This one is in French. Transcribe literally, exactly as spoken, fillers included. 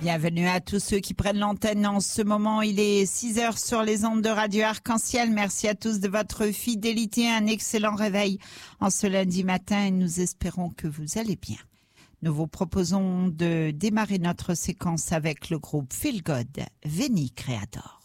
Bienvenue à tous ceux qui prennent l'antenne en ce moment. Il est six heures sur les ondes de Radio Arc-en-Ciel. Merci à tous de votre fidélité. Un excellent réveil en ce lundi matin et nous espérons que vous allez bien. Nous vous proposons de démarrer notre séquence avec le groupe Feel God, Veni Creator.